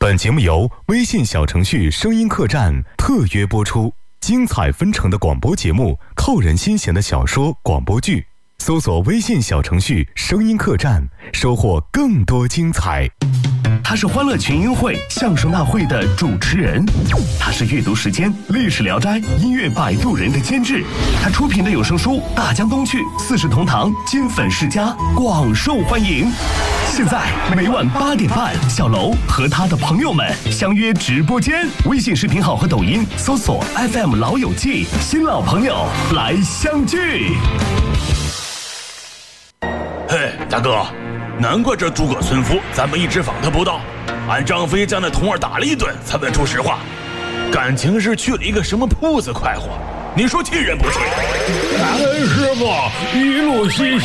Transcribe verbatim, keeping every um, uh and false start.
本节目由微信小程序声音客栈特约播出，精彩纷呈的广播节目，扣人心弦的小说广播剧，搜索微信小程序声音客栈，收获更多精彩。 他是欢乐群英会相声大会的主持人，他是阅读时间历史聊斋音乐摆渡人的监制，他出品的有声书《大江东去》四世同堂金粉世家广受欢迎。现在每晚八点半，小楼和他的朋友们相约直播间，微信视频号和抖音搜索 F M 老友记，新老朋友来相聚。 嘿，大哥，难怪这诸葛村夫咱们一直访他不到，俺张飞将那童儿打了一顿，才问出实话，感情是去了一个什么铺子快活，你说气人不气？ 感恩师傅一路西